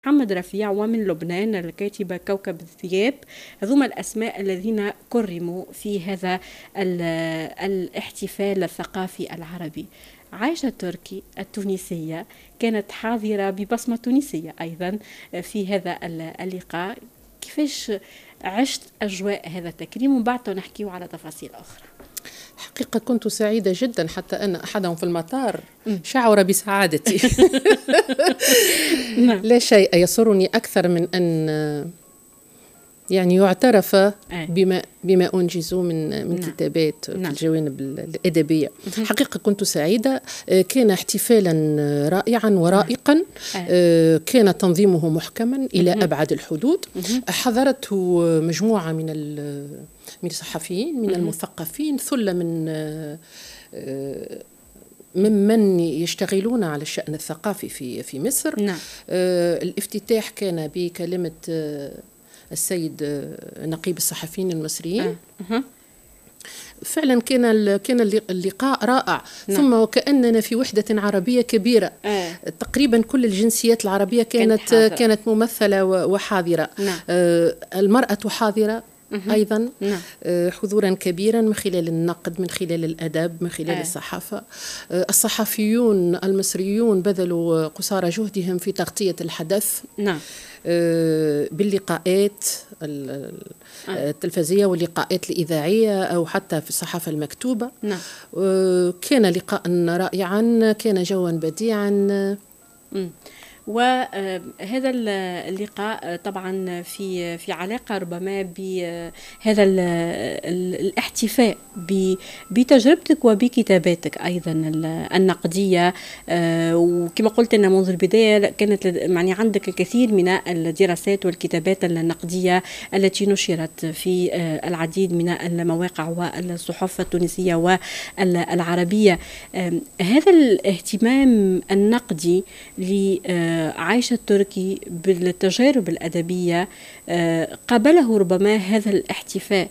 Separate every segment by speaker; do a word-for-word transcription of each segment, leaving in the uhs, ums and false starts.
Speaker 1: محمد رفيع، ومن لبنان الكاتبة كوكب الثياب. هذوما الأسماء الذين كرموا في هذا الاحتفال الثقافي العربي. عائشة تركي التونسية كانت حاضرة ببصمة تونسية أيضا في هذا اللقاء. كيفاش عشت أجواء هذا التكريم؟ ومن بعد نحكيه على تفاصيل أخرى.
Speaker 2: حقيقة كنت سعيدة جدا، حتى أن أحدهم في المطار شعر بسعادتي. لا شيء يسرني أكثر من أن يعني يعترف بما بما أنجزوا من من كتابات في الجوانب الأدبية. حقيقة كنت سعيدة، كان احتفالا رائعا ورائقا، كان تنظيمه محكما إلى أبعد الحدود. حضرته مجموعة من من الصحفيين، من المثقفين، ثلة من ممن يشتغلون على الشأن الثقافي في في مصر.
Speaker 1: نعم.
Speaker 2: الافتتاح كان بكلمة السيد نقيب الصحفيين المصريين. أه. فعلا كان كان اللقاء رائع. نعم. ثم وكأننا في وحدة عربية كبيرة. أه. تقريبا كل الجنسيات العربية كانت كانت, كانت ممثلة وحاضرة. نعم. المرأة حاضرة أيضا. نعم. حضورا كبيرا من خلال النقد، من خلال الأدب، من خلال آه. الصحافة. الصحفيون المصريون بذلوا قصارى جهدهم في تغطية الحدث. نعم. باللقاءات التلفزيونية واللقاءات الإذاعية أو حتى في الصحافة المكتوبة. نعم. كان لقاء رائعا، كان جوا بديعا. م.
Speaker 1: وهذا اللقاء طبعا في في علاقة ربما بهذا الاحتفاء بتجربتك وبكتاباتك أيضا النقدية. وكما قلت أن منذ البداية كانت يعني عندك الكثير من الدراسات والكتابات النقدية التي نشرت في العديد من المواقع والصحف التونسية والعربية. هذا الاهتمام النقدي ل عائشة تركي بالتجارب الأدبية قابله ربما هذا الاحتفاء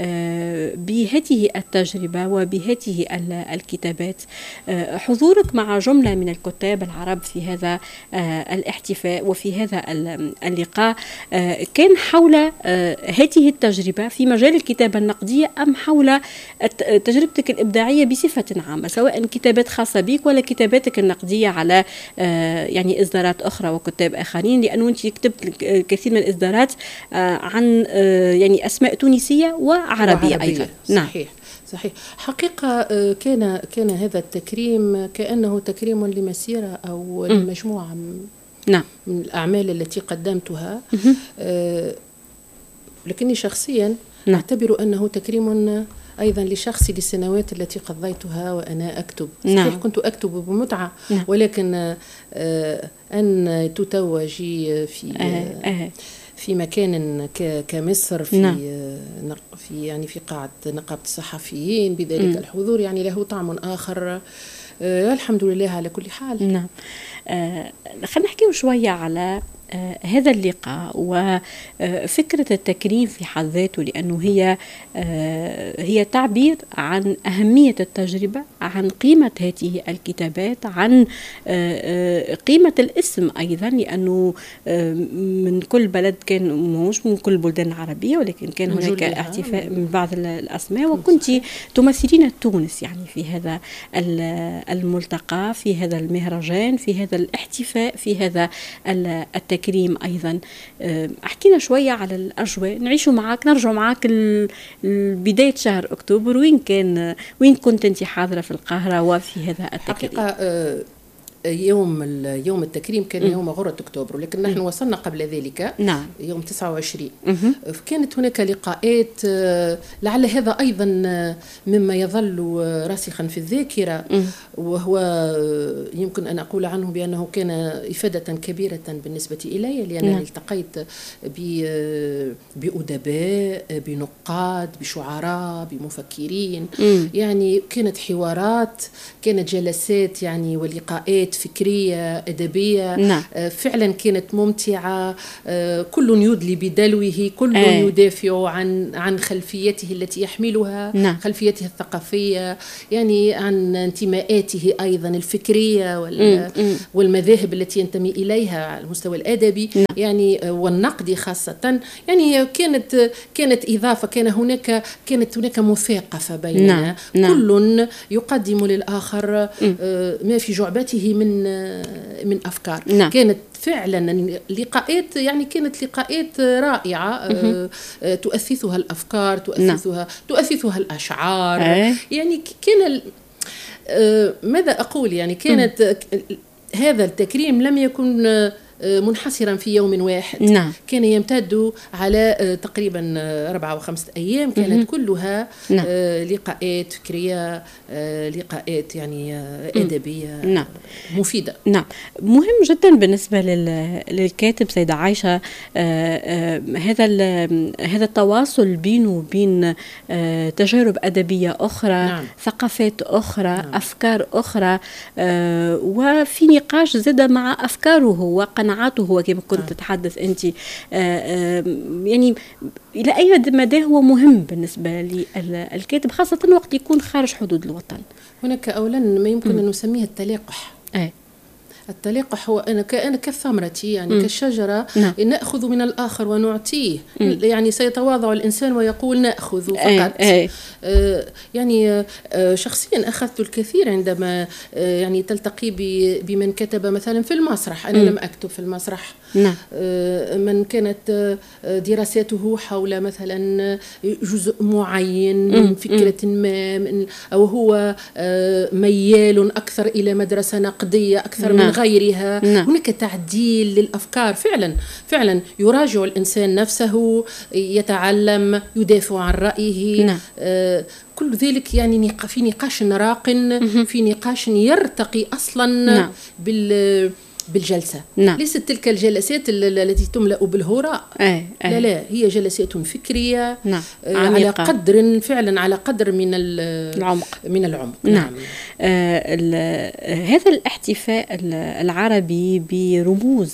Speaker 1: بهذه التجربة وبهذه الكتابات. حضورك مع جملة من الكتاب العرب في هذا الاحتفاء وفي هذا اللقاء كان حول هذه التجربة في مجال الكتابة النقدية أم حول تجربتك الإبداعية بصفة عامة، سواء كتابات خاصة بك ولا كتاباتك النقدية على يعني إصدارات أخرى وكتاب آخرين؟ لأنه أنت كتبت الكثير من الإصدارات عن يعني أسماء تونسية وعربية, وعربية. أيضا.
Speaker 2: صحيح. نعم. صحيح. حقيقة كان كان هذا التكريم كأنه تكريم لمسيرة أو لمجموعة نعم. من الأعمال التي قدمتها. أه لكني شخصيا نعم. أعتبر أنه تكريم أيضا لشخصي للسنوات التي قضيتها وأنا أكتب. صحيح. نعم. كنت أكتب بمتعة. نعم. ولكن آه أن تتوجي في آه. آه. في مكان كمصر في نعم. في يعني في قاعة نقابة الصحفيين بذلك م. الحضور يعني له طعم آخر. آه الحمد لله على كل حال.
Speaker 1: نعم. آه خلينا نحكي شوية على آه هذا اللقاء وفكرة التكريم في حد ذاته، لأنه هي آه هي تعبير عن أهمية التجربة، عن قيمة هذه الكتابات، عن آه قيمة الاسم أيضا، لأنه آه من كل بلد كان، مش من كل البلدان العربية، ولكن كان هناك احتفاء من بعض الأسماء، وكنت تمثلين تونس يعني في هذا الملتقى، في هذا المهرجان، في هذا الاحتفاء، في هذا التكريم كريم أيضا. أحكينا شوية على الأجواء، نعيشوا معاك، نرجع معاك بداية شهر أكتوبر. وين كان وين كنت أنت حاضرة في القاهرة وفي هذا التكريم؟
Speaker 2: حقيقة يوم يوم التكريم كان م. يوم غرة أكتوبر، لكن نحن م. وصلنا قبل ذلك. نعم. يوم تسعة وعشرين. م. كانت هناك لقاءات، لعل هذا أيضا مما يظل راسخا في الذاكرة. م. وهو يمكن أن أقول عنه بأنه كان إفادة كبيرة بالنسبة إلي، لأنني نعم. التقيت بأدباء، بنقاد، بشعراء، بمفكرين. م. يعني كانت حوارات، كانت جلسات يعني ولقاءات لقاءات فكرية أدبية.
Speaker 1: نعم.
Speaker 2: فعلا كانت ممتعة، كل يدلي بدلوه، كل أي. يدافع عن عن خلفيته التي يحملها.
Speaker 1: نعم.
Speaker 2: خلفيته الثقافية، يعني عن انتماءاته أيضا الفكرية والمذاهب التي ينتمي إليها على المستوى الأدبي.
Speaker 1: نعم.
Speaker 2: يعني والنقدي خاصة. يعني كانت كانت إضافة، كان هناك كانت هناك مثاقفة بيننا.
Speaker 1: نعم.
Speaker 2: كل يقدم للآخر ما في جعبته من من أفكار.
Speaker 1: نعم.
Speaker 2: كانت فعلا لقاءات، يعني كانت لقاءات رائعة. تؤسسها الأفكار، تؤسسها نعم. تؤسسها الأشعار.
Speaker 1: أي.
Speaker 2: يعني كان ماذا أقول، يعني كانت هذا التكريم لم يكن منحصرا في يوم واحد.
Speaker 1: نعم.
Speaker 2: كان يمتد على تقريبا أربعة أو خمسة أيام، كانت مم. كلها نعم. لقاءات فكرية، لقاءات يعني أدبية
Speaker 1: نعم.
Speaker 2: مفيدة.
Speaker 1: نعم. مهم جدا بالنسبة للكاتب سيدة عايشة هذا هذا التواصل بينه وبين تجارب أدبية أخرى. نعم. ثقافات أخرى. نعم. أفكار أخرى، وفي نقاش زاد مع أفكاره وقناعاته هو كما كنت تتحدث أنت. يعني إلى أي مدى هو مهم بالنسبة للكاتب، خاصة وقت يكون خارج حدود الوطن؟
Speaker 2: هناك أولا ما يمكن م. أن نسميه التلاقح.
Speaker 1: أي.
Speaker 2: التلقح هو أنا كأنا كالثمرة، يعني م. كالشجرة. نعم. نأخذ من الآخر ونعطيه. م. يعني سيتواضع الإنسان ويقول نأخذ فقط.
Speaker 1: أي. أي.
Speaker 2: آه يعني آه شخصيا أخذت الكثير عندما آه يعني تلتقي بمن كتب مثلا في المسرح. أنا م. لم أكتب في المسرح.
Speaker 1: نعم.
Speaker 2: آه من كانت آه دراساته حول مثلا جزء معين من فكرة ما، من أو هو آه ميال أكثر إلى مدرسة نقدية أكثر. نعم. من غيرها. نعم. هناك تعديل للأفكار. فعلا فعلا يراجع الإنسان نفسه، يتعلم، يدافع عن رأيه. نعم. آه كل ذلك يعني في نقاش راق، في نقاش يرتقي أصلا. نعم. بال بالجلسة.
Speaker 1: نعم.
Speaker 2: ليست تلك الجلسات التي تملأ بالهراء.
Speaker 1: أي. أي.
Speaker 2: لا لا، هي جلسات فكرية.
Speaker 1: نعم.
Speaker 2: آه على قدر فعلا على قدر من
Speaker 1: العمق
Speaker 2: من العمق.
Speaker 1: نعم. نعم. آه هذا الاحتفاء العربي برموز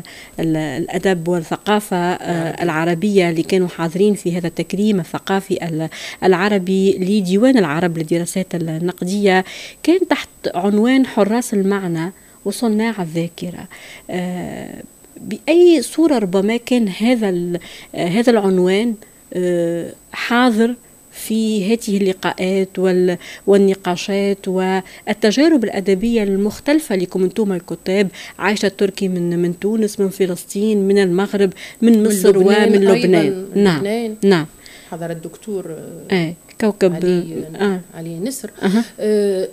Speaker 1: الأدب والثقافة آه العربية اللي كانوا حاضرين في هذا التكريم الثقافي العربي لديوان العرب للدراسات النقدية كان تحت عنوان حراس المعنى وصناع الذاكرة. آه بأي صورة ربما كان هذا هذا العنوان آه حاضر في هذه اللقاءات والنقاشات والتجارب الأدبية المختلفة لكم أنتم الكتاب؟ عايشة التركي من من تونس، من فلسطين، من المغرب، من مصر ومن لبنان.
Speaker 2: نعم.
Speaker 1: نعم.
Speaker 2: حضر الدكتور
Speaker 1: آه كوكب
Speaker 2: علي,
Speaker 1: آه.
Speaker 2: علي نسر.
Speaker 1: أه.
Speaker 2: آه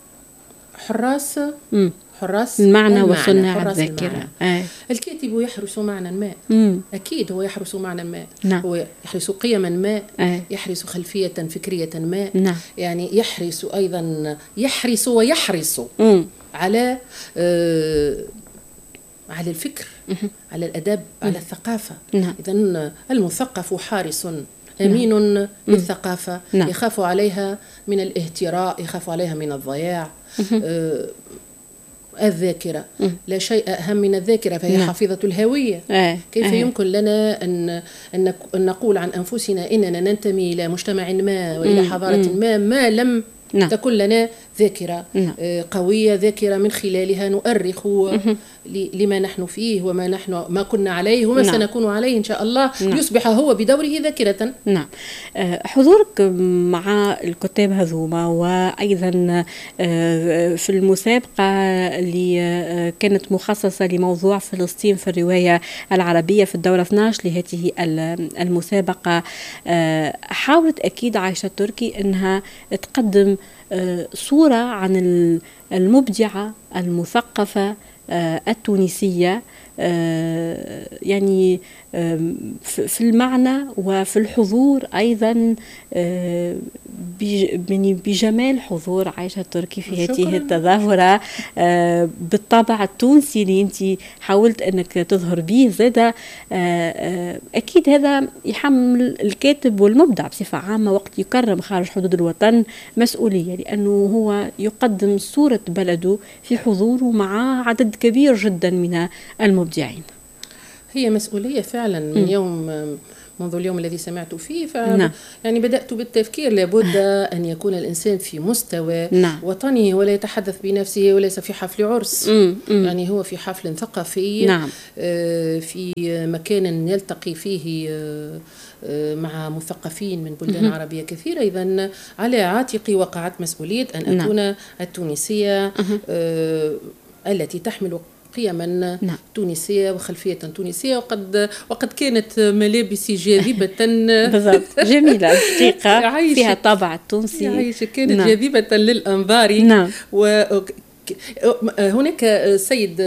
Speaker 2: حراس م. حراس
Speaker 1: المعنى وصناع الذاكرة.
Speaker 2: آه. الكاتب يحرس معنى ما.
Speaker 1: مم.
Speaker 2: أكيد هو يحرس معنى ما.
Speaker 1: نعم.
Speaker 2: هو يحرس قيما ما.
Speaker 1: آه.
Speaker 2: يحرس خلفية فكرية ما.
Speaker 1: نعم.
Speaker 2: يعني يحرس أيضا يحرس ويحرس
Speaker 1: مم.
Speaker 2: على آه على الفكر.
Speaker 1: مم.
Speaker 2: على الأدب. مم. على الثقافة.
Speaker 1: نعم.
Speaker 2: إذن المثقف حارس أمين. نعم. للثقافة.
Speaker 1: نعم.
Speaker 2: يخاف عليها من الاهتراء، يخاف عليها من الضياع. آه الذاكرة. م. لا شيء أهم من الذاكرة، فهي نعم. حافظة الهوية.
Speaker 1: آه.
Speaker 2: كيف
Speaker 1: آه.
Speaker 2: يمكن لنا أن أن نقول عن أنفسنا إننا ننتمي إلى مجتمع ما وإلى
Speaker 1: م.
Speaker 2: حضارة
Speaker 1: م.
Speaker 2: ما ما لم
Speaker 1: نعم.
Speaker 2: تكن لنا ذاكرة
Speaker 1: نعم.
Speaker 2: قوية، ذاكرة من خلالها نؤرخ لما نحن فيه وما نحن ما كنا عليه وما نعم. سنكون عليه إن شاء الله. نعم. يصبح هو بدوره ذاكرة.
Speaker 1: نعم. حضورك مع الكتاب هذوما وأيضا في المسابقة اللي كانت مخصصة لموضوع فلسطين في الرواية العربية في الدورة اثني عشر لهذه المسابقة، حاولت أكيد عايشة التركي أنها تقدم صورة عن المبدعة المثقفة التونسية يعني في المعنى وفي الحضور أيضا، بجمال حضور عايشة تركي في هذه التظاهرة بالطابع التونسي اللي أنت حاولت أنك تظهر به زادة. أكيد هذا يحمل الكاتب والمبدع بصفة عامة وقت يكرم خارج حدود الوطن مسؤولية، لأنه هو يقدم صورة بلده في حضوره مع عدد كبير جدا من المبدعين.
Speaker 2: هي مسؤولية فعلا من م. يوم منذ اليوم الذي سمعت فيه ف نعم. يعني بدأت بالتفكير لابد أن يكون الإنسان في مستوى نعم. وطني ولا يتحدث بنفسه وليس في حفل عرس. م. م. يعني هو في حفل ثقافي نعم. في مكان يلتقي فيه مع مثقفين من بلدان م. عربية كثيرة. إذن على عاتقي وقعت مسؤولية أن أكون نعم. التونسية التي تحمل قيما نعم. تونسية وخلفية تونسية، وقد وقد كانت ملابسي جاذبة
Speaker 1: بالضبط جميلة دقيقة فيها طابع التونسي
Speaker 2: عايشة كانت نعم. جاذبة للأنظار نعم. وهناك سيد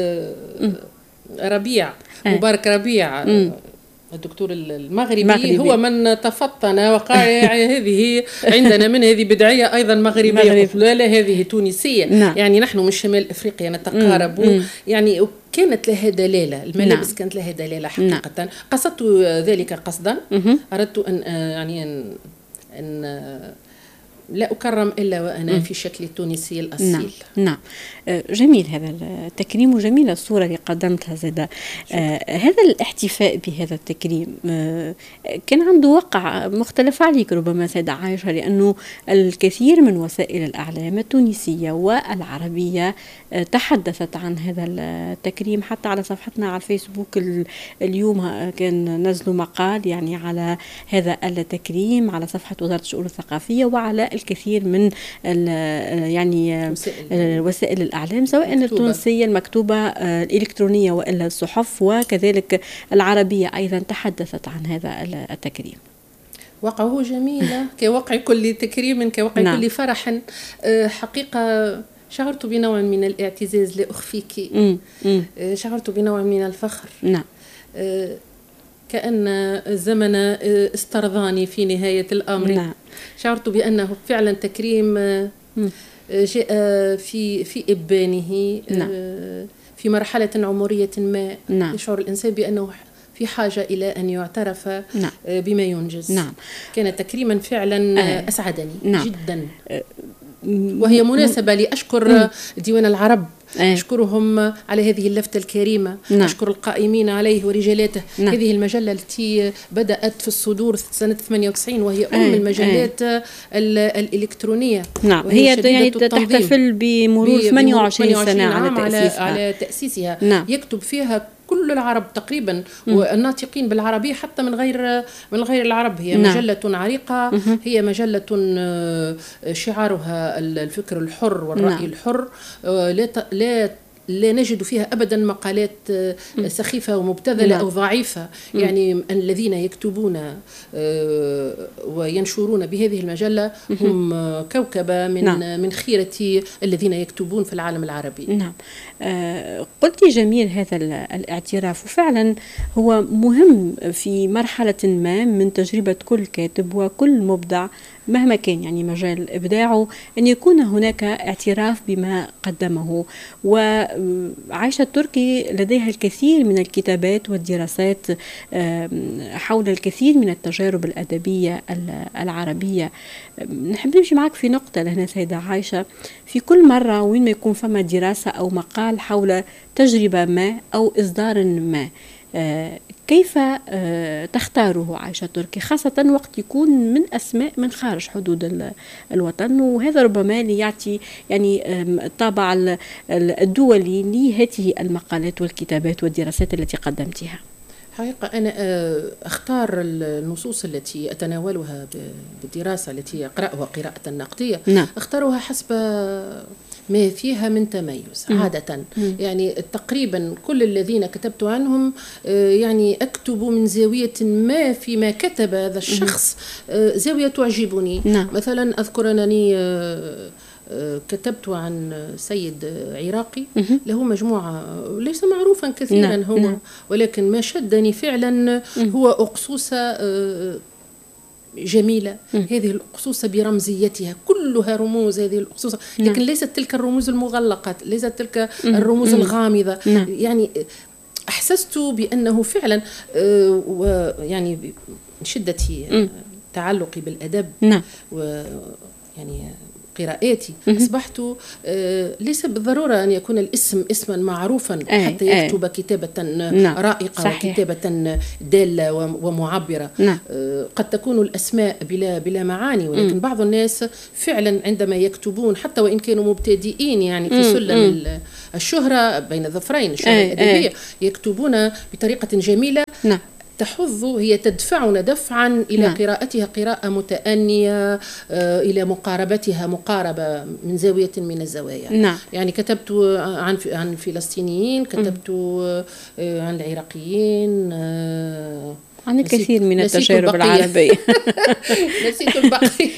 Speaker 2: ربيع مبارك ربيع م. الدكتور المغربي مغربي. هو من تفطن وقال هذه عندنا من هذه بدعية أيضا مغربية لا لا هذه تونسية نعم. يعني نحن من شمال أفريقيا نتقارب مم. يعني كانت لها دلالة الملابس نعم. كانت لها دلالة حقيقة نعم. قصدت ذلك قصدا مم. أردت أن يعني أن, أن لا أكرم إلا وأنا م. في شكل التونسي الأصيل.
Speaker 1: نعم. نعم جميل هذا التكريم وجميلة الصورة اللي قدمتها زادة. آه هذا الاحتفاء بهذا التكريم آه كان عنده وقع مختلف عليك ربما سيدة عايشة، لأنه الكثير من وسائل الإعلام التونسية والعربية آه تحدثت عن هذا التكريم. حتى على صفحتنا على الفيسبوك اليوم كان نزلوا مقال يعني على هذا التكريم على صفحة وزارة الشؤون الثقافية وعلى الكثير من يعني وسائل الإعلام سواء مكتوبة. التونسية المكتوبة الإلكترونية وإلا الصحف وكذلك العربية أيضا تحدثت عن هذا التكريم.
Speaker 2: وقعه جميلة كوقع كل تكريم كوقع نعم. كل فرح. حقيقة شعرت بنوع من الاعتزاز لا أخفيك، شعرت بنوع من الفخر نعم. كأن الزمن استرضاني في نهاية الأمر نعم. شعرت بأنه فعلا تكريم جاء في في إبانه نعم. في مرحلة عمرية ما نعم. يشعر الإنسان بأنه في حاجة إلى أن يعترف نعم. بما ينجز نعم. كان تكريما فعلا آه. أسعدني نعم. جدا آه. وهي مناسبة لأشكر ديوان العرب أيه. أشكرهم على هذه اللفتة الكريمة نعم. أشكر القائمين عليه ورجالاته نعم. هذه المجلة التي بدأت في الصدور سنة ثمانية وتسعين وهي أم أيه. المجلات أيه. الإلكترونية
Speaker 1: نعم. هي يعني تحتفل بمرور ثمانية وعشرين سنة على تأسيسها.
Speaker 2: على تأسيسها نعم. يكتب فيها كل العرب تقريبا م. والناطقين بالعربية حتى من غير من غير العرب. هي نعم. مجلة عريقة م. هي مجلة شعارها الفكر الحر والرأي نعم. الحر. لا لا لا نجد فيها أبدا مقالات سخيفة ومبتذلة نعم. أو ضعيفة م. يعني الذين يكتبون وينشرون بهذه المجلة هم كوكبة من نعم. من خيرة الذين يكتبون في العالم العربي
Speaker 1: نعم. آه قلت جميل هذا الاعتراف، وفعلا هو مهم في مرحلة ما من تجربة كل كاتب وكل مبدع مهما كان يعني مجال إبداعه أن يكون هناك اعتراف بما قدمه. وعايشة تركي لديها الكثير من الكتابات والدراسات حول الكثير من التجارب الأدبية العربية. نحب نمشي معك في نقطة لهنا سيدة عايشة، في كل مرة وين ما يكون فما دراسة أو مقال حول تجربة ما أو إصدار ما كيف تختاره عايشة تركي، خاصة وقت يكون من أسماء من خارج حدود الوطن، وهذا ربما ليعطي يعني الطابع الدولي لهذه المقالات والكتابات والدراسات التي قدمتها؟
Speaker 2: حقيقة أنا أختار النصوص التي أتناولها بالدراسة التي أقرأها قراءة نقدية نعم. أختارها حسب ما فيها من تميز مم. عادة مم. يعني تقريبا كل الذين كتبت عنهم يعني أكتب من زاوية ما فيما كتب هذا الشخص زاوية تعجبني نعم. مثلا أذكر أنني كتبت عن سيد عراقي له مجموعة ليس معروفا كثيرا نعم. هو نعم. ولكن ما شدني فعلا هو أقصوصة جميلة. م. هذه الأقصوصة برمزيتها كلها رموز هذه الأقصوصة، لكن نعم. ليست تلك الرموز المغلقة، ليست تلك م. الرموز م. الغامضة. نعم. يعني أحسست بأنه فعلا يعني شدتي تعلقي بالأدب نعم. ويعني قراءاتي أصبحت آه ليس بالضرورة أن يكون الاسم اسما معروفا أي حتى يكتب أي كتابة نعم. رائقة صحيح. وكتابة دالة ومعبرة نعم. آه قد تكون الأسماء بلا, بلا معاني، ولكن م. بعض الناس فعلا عندما يكتبون حتى وإن كانوا مبتدئين يعني في سلم م. الشهرة بين الظفرين الشهرة الأدبية يكتبون بطريقة جميلة نعم. تحظ هي تدفعنا دفعا إلى نعم. قراءتها قراءة متأنية آه إلى مقاربتها مقاربة من زاوية من الزوايا نعم. يعني كتبت عن عن فلسطينيين، كتبت آه عن العراقيين، آه
Speaker 1: عن الكثير من التجارب العربية.
Speaker 2: نسيت البقية.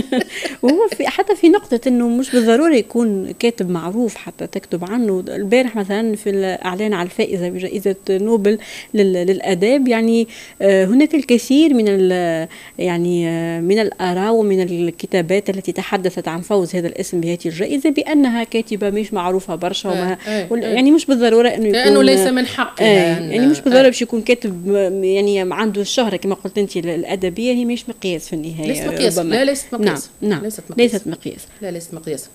Speaker 1: وهو في حتى في نقطة إنه مش بالضرورة يكون كاتب معروف حتى تكتب عنه. البارح مثلا في الإعلان على الفائزة بجائزة نوبل للآداب يعني هناك الكثير من يعني من الآراء ومن الكتابات التي تحدثت عن فوز هذا الاسم بهذه الجائزة بأنها كاتبة مش معروفة برشا وما يعني مش بالضرورة إنه يكون
Speaker 2: لأنه ليس من حقها
Speaker 1: يعني مش بالضرورة باش يكون كاتب يعني عنده الشهرة كما قلت أنت الأدبية هي مش مقياس في النهاية.
Speaker 2: ليست مقياس. لا ليست مقياس.
Speaker 1: نعم. نعم. ليست مقياس. ليست مقياس.
Speaker 2: لا ليست مقياس.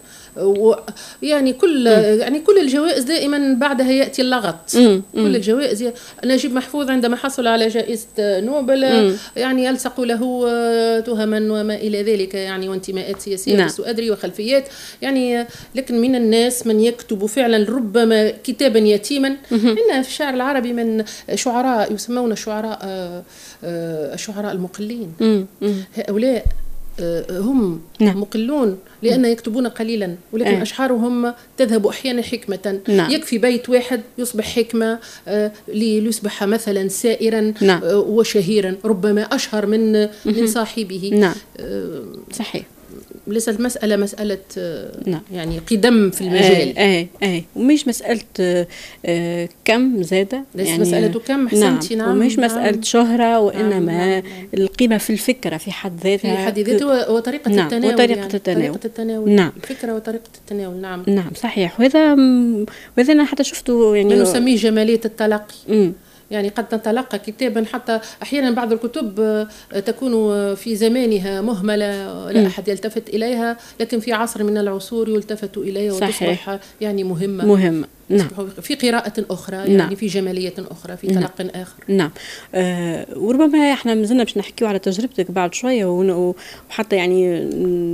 Speaker 2: يعني كل م. يعني كل الجوائز دائما بعدها يأتي اللغط. م. كل الجوائز نجيب محفوظ عندما حصل على جائزة نوبل م. يعني يلصق له تهما وما إلى ذلك يعني وانتماءات سياسية نعم. وأدري وخلفيات يعني، لكن من الناس من يكتب فعلا ربما كتابا يتيما. إن في الشعر العربي من شعراء يسمون شعراء الشعراء المقلين. م. م. هؤلاء هم نعم. مقلون لأن يكتبون قليلا ولكن أه. أشعارهم تذهب أحيانا حكمة. نعم. يكفي بيت واحد يصبح حكمة آه ليصبح مثلا سائرا نعم. آه وشهيرا ربما أشهر من من صاحبه.
Speaker 1: نعم. آه صحيح.
Speaker 2: ليست المسألة مسألة نعم. يعني قدم في المجال.
Speaker 1: ايه ايه ومش مسألة آه كم زادة
Speaker 2: ليس يعني مسألة كم حسنتي
Speaker 1: نعم.
Speaker 2: نعم.
Speaker 1: ومش مسألة نعم. شهرة وإنما نعم. نعم. القيمة في الفكرة في حد ذاتها
Speaker 2: في حد ذاته وطريقة نعم. التناول
Speaker 1: وطريقة
Speaker 2: يعني.
Speaker 1: التناول
Speaker 2: طريقة التناول
Speaker 1: نعم.
Speaker 2: الفكرة وطريقة التناول نعم
Speaker 1: نعم صحيح. وهذا وهذا أنا حتى شفته يعني
Speaker 2: نسميه جمالية التلقي. م. يعني قد نتلقى كتابا حتى أحيانا بعض الكتب تكون في زمانها مهملة لا أحد يلتفت إليها، لكن في عصر من العصور يلتفت إليها وتصبح يعني مهمة
Speaker 1: مهمة نعم.
Speaker 2: في قراءة أخرى يعني نعم. في جمالية أخرى في تلق نعم. آخر
Speaker 1: نعم. آه وربما احنا مازلنا باش نحكيو على تجربتك بعد شوية وحتى يعني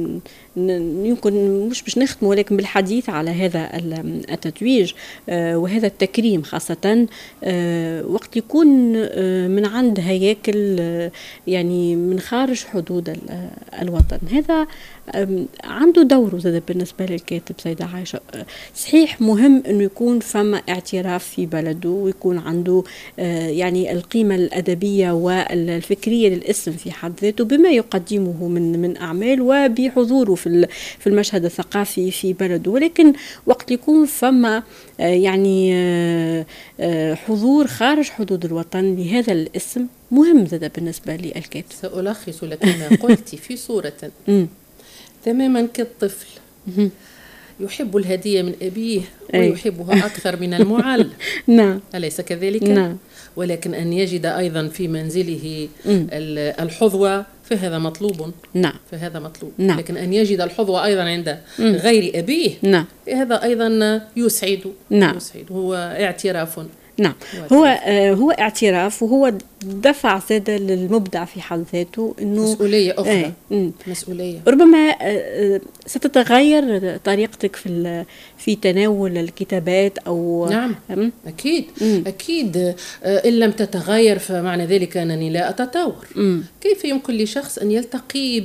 Speaker 1: يمكن مش باش نختم ولكن بالحديث على هذا التتويج آه وهذا التكريم خاصة آه وقت يكون آه من عند هياكل آه يعني من خارج حدود الوطن. هذا عنده دور زاد بالنسبة للكاتب سيدة عايشة. صحيح مهم أنه يكون فما اعتراف في بلده ويكون عنده يعني القيمة الأدبية والفكرية للاسم في حد ذاته بما يقدمه من من أعمال وبحضوره في في المشهد الثقافي في بلده، ولكن وقت يكون فما يعني حضور خارج حدود الوطن لهذا الاسم مهم زاد بالنسبة للكاتب.
Speaker 2: سألخص لك ما قلت في صورة تماما كالطفل يحب الهدية من أبيه ويحبها أكثر من المعلم.
Speaker 1: نعم.
Speaker 2: أليس كذلك؟
Speaker 1: نعم.
Speaker 2: ولكن أن يجد أيضا في منزله الحظوة فهذا مطلوب.
Speaker 1: نعم.
Speaker 2: فهذا مطلوب.
Speaker 1: نعم.
Speaker 2: لكن أن يجد الحظوة أيضا عند غير أبيه
Speaker 1: نعم.
Speaker 2: هذا أيضا يسعد.
Speaker 1: نعم.
Speaker 2: يسعد هو اعتراف.
Speaker 1: نعم. هو آه هو اعتراف وهو دفع زاد للمبدع في حد ذاته انه
Speaker 2: مسؤوليه اخرى. آه مسؤوليه
Speaker 1: ربما آه ستتغير طريقتك في في تناول الكتابات او
Speaker 2: نعم م? اكيد م. اكيد آه ان لم تتغير فمعنى ذلك انني لا اتطور. م. كيف يمكن لشخص ان يلتقي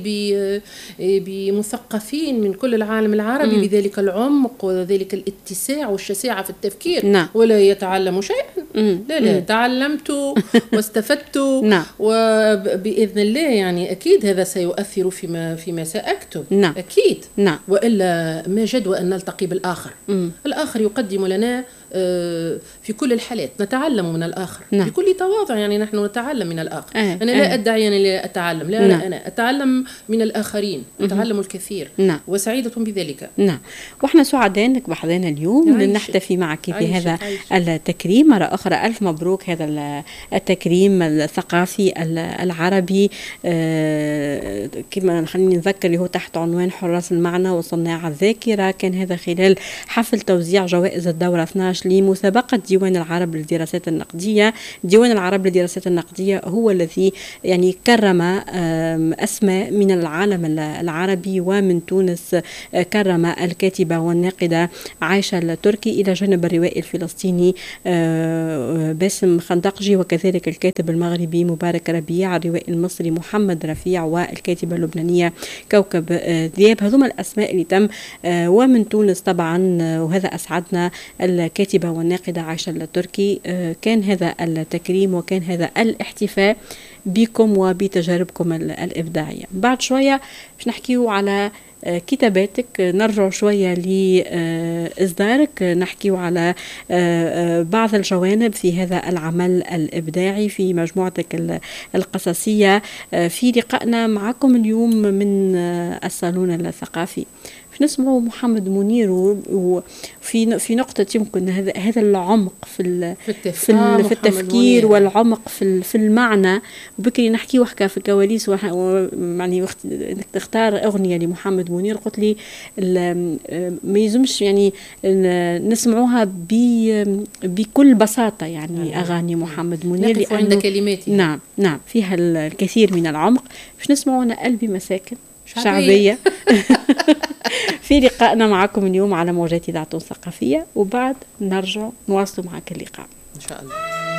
Speaker 2: بمثقفين من كل العالم العربي م. بذلك العمق وذلك الاتساع والشساعه في التفكير
Speaker 1: نعم.
Speaker 2: ولا يتعلم شيء شيئا. لا لا تعلمت واستفدت. نعم. وبإذن الله يعني أكيد هذا سيؤثر فيما فيما سأكتب.
Speaker 1: نعم.
Speaker 2: أكيد.
Speaker 1: نعم.
Speaker 2: وإلا ما جدوى أن نلتقي بالآخر. مم. الآخر يقدم لنا في كل الحالات، نتعلم من الآخر. نعم. بكل تواضع، يعني نحن نتعلم من الآخر. أه. أنا لا أه. أدعي أنني لا أتعلم، لا. نعم. أنا أتعلم من الآخرين، أتعلم الكثير. نعم. وسعيدة بذلك.
Speaker 1: نعم. وإحنا سعداء أنك بحضرنا اليوم نحتفي معك في هذا عايش. التكريم مرة أخرى. ألف مبروك هذا التكريم الثقافي العربي. آه كما خليني نذكر اللي هو تحت عنوان حراس المعنى وصناع الذاكرة. كان هذا خلال حفل توزيع جوائز الدورة اثني عشر لمسابقة ديوان العرب للدراسات النقدية. ديوان العرب للدراسات النقدية هو الذي يعني كرم أسماء من العالم العربي ومن تونس. كرم الكاتبة والناقدة عايشة التركي إلى جانب الروائي الفلسطيني باسم خندقجي، وكذلك الكاتب المغربي مبارك ربيع، الروائي المصري محمد رفيع، والكاتبة اللبنانية كوكب ذياب. هذوما الأسماء اللي تم. ومن تونس طبعا، وهذا أسعدنا، الكاتبة والناقدة عايشة التركي. كان هذا التكريم وكان هذا الاحتفاء بكم وبتجاربكم الإبداعية. بعد شوية باش نحكيو على كتاباتك، نرجع شوية لإصدارك، نحكيو على بعض الجوانب في هذا العمل الإبداعي في مجموعتك القصصية. في لقائنا معكم اليوم من الصالون الثقافي نسمعوا محمد منير وفي في نقطة يمكن هذا هذا العمق في في, في التفكير والعمق في في المعنى. وبكري نحكي وحكى في الكواليس يعني انك تختار أغنية لمحمد منير، قلت لي ما يلزمش يعني نسمعوها بكل بساطة يعني أغاني محمد منير
Speaker 2: لأنه عند كلماتي.
Speaker 1: نعم نعم فيها الكثير من العمق. باش نسمعوا أنا قلبي مساكن شعبية في لقائنا معكم اليوم على موجات إذاعة ثقافية، وبعد نرجع نواصل معك اللقاء
Speaker 2: إن شاء الله.